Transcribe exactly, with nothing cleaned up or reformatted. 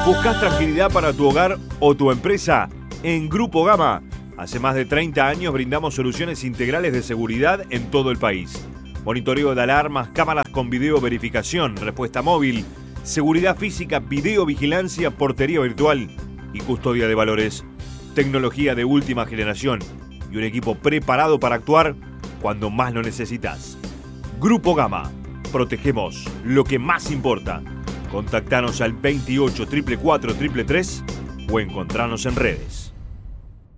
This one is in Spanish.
¿Buscas tranquilidad para tu hogar o tu empresa? En Grupo Gama, hace más de treinta años brindamos soluciones integrales de seguridad en todo el país. Monitoreo de alarmas, cámaras con video verificación, respuesta móvil, seguridad física, videovigilancia, portería virtual y custodia de valores. Tecnología de última generación y un equipo preparado para actuar cuando más lo necesitas. Grupo Gama, protegemos lo que más importa. Contactanos al veintiocho, cuarenta y cuatro, treinta y tres o encontrarnos en redes.